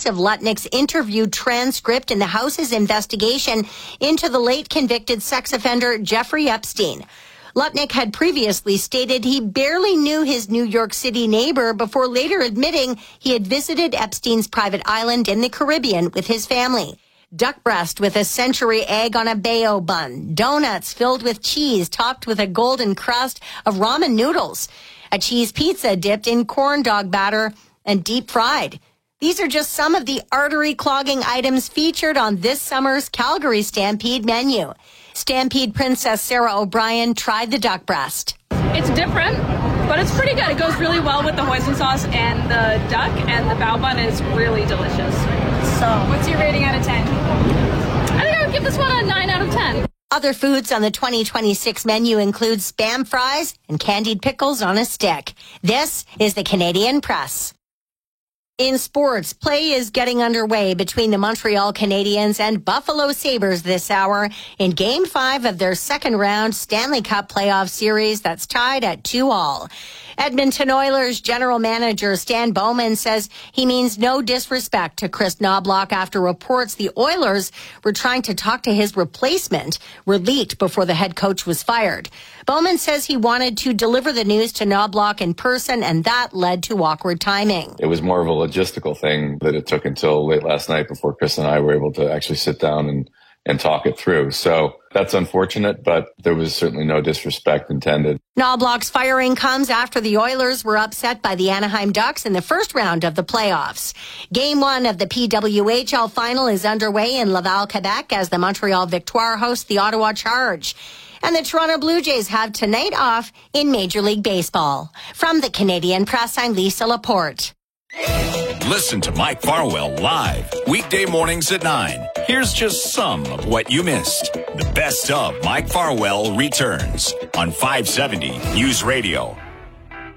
release of Lutnick's interview transcript in the House's investigation into the late convicted sex offender Jeffrey Epstein. Lutnick had previously stated he barely knew his New York City neighbor before later admitting he had visited Epstein's private island in the Caribbean with his family. Duck breast with a century egg on a Bayo bun, donuts filled with cheese topped with a golden crust of ramen noodles, a cheese pizza dipped in corn dog batter and deep fried. These are just some of the artery-clogging items featured on this summer's Calgary Stampede menu. Stampede Princess Sarah O'Brien tried the duck breast. It's different, but it's pretty good. It goes really well with the hoisin sauce and the duck, and the bao bun is really delicious. So, what's your rating out of 10? I think I would give this one a 9 out of 10. Other foods on the 2026 menu include Spam fries and candied pickles on a stick. This is the Canadian Press. In sports, play is getting underway between the Montreal Canadiens and Buffalo Sabres this hour in Game 5 of their second-round Stanley Cup playoff series that's tied at 2-2. Edmonton Oilers general manager Stan Bowman says he means no disrespect to Chris Knoblauch after reports the Oilers were trying to talk to his replacement were leaked before the head coach was fired. Bowman says he wanted to deliver the news to Knoblauch in person, and that led to awkward timing. It was more of a logistical thing that it took until late last night before Chris and I were able to actually sit down and talk it through. So that's unfortunate, but there was certainly no disrespect intended. Knoblauch's firing comes after the Oilers were upset by the Anaheim Ducks in the first round of the playoffs. Game 1 of the PWHL final is underway in Laval, Quebec, as the Montreal Victoire hosts the Ottawa Charge. And the Toronto Blue Jays have tonight off in Major League Baseball. From the Canadian Press, I'm Lisa Laporte. Listen to Mike Farwell live weekday mornings at 9. Here's just some of what you missed. The best of Mike Farwell returns on 570 News Radio.